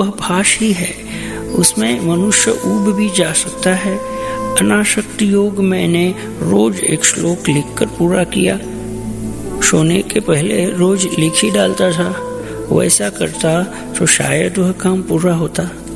वह भाष ही है, उसमें मनुष्य ऊब भी जा सकता है। अनासक्ति योग मैंने रोज एक श्लोक लिखकर पूरा किया। सोने के पहले रोज लिख ही डालता था। वैसा करता तो शायद वह काम पूरा होता।